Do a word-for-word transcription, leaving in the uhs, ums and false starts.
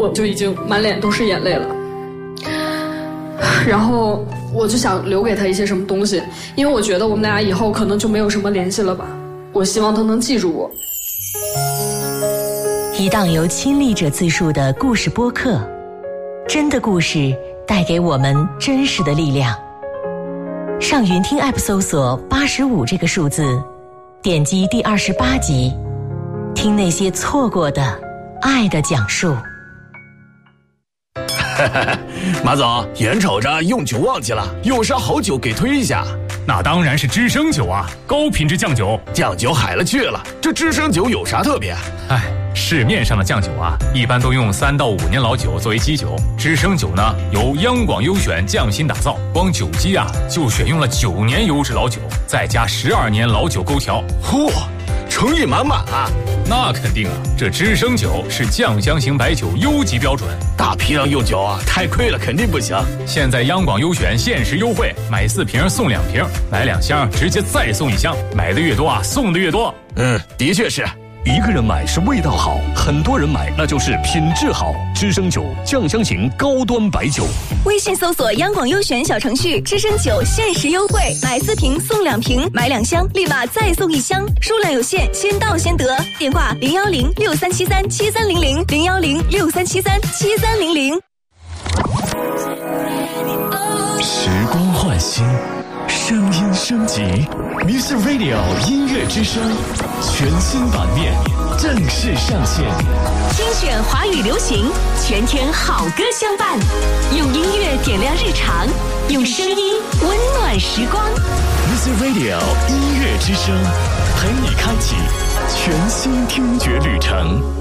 我就已经满脸都是眼泪了。然后我就想留给他一些什么东西，因为我觉得我们俩以后可能就没有什么联系了吧。我希望他能记住我。 一档由亲历者自述的故事播客，真的故事带给我们真实的力量。上云听 App 搜索八十五这个数字，点击第二十八集，听那些错过的爱的讲述。 马总，眼瞅着用酒忘记了，有啥好酒给推一下？ 那当然是知升酒啊，高品质酱酒。 酱酒海了去了，这知升酒有啥特别？ 哎，市面上的酱酒啊，一般都用三到五年老酒作为基酒，知升酒呢由央广优选匠心打造，光酒基啊就选用了九年优质老酒，再加十二年老酒勾调。 嚯，诚意满满啊！ 那肯定啊，这知升酒是酱香型白酒优级标准， 大批量用酒啊，太亏了，肯定不行。 现在央广优选限时优惠，买四瓶送两瓶，买两箱直接再送一箱，买的越多啊，送的越多。 嗯，的确是。 一个人买是味道好，很多人买那就是品质好。知升酒酱香型高端白酒， 微信搜索央广优选小程序，知升酒限时优惠，买四瓶送两瓶，买两箱立马再送一箱，数量有限，先到先得。电话零幺零六三七三七三零零零幺零六三七三七三零零。 时光换新，声音升级 ，Music Radio 音乐之声全新版面正式上线。 精选华语流行，全天好歌相伴，用音乐点亮日常，用声音温暖时光。 Music Radio 音乐之声，陪你开启全新听觉旅程。